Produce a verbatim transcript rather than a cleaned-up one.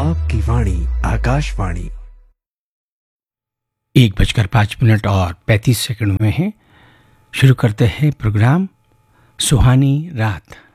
आपकी वाणी आकाशवाणी। एक बजकर पाँच मिनट और पैंतीस सेकंड में है। शुरू करते हैं प्रोग्राम सुहानी रात।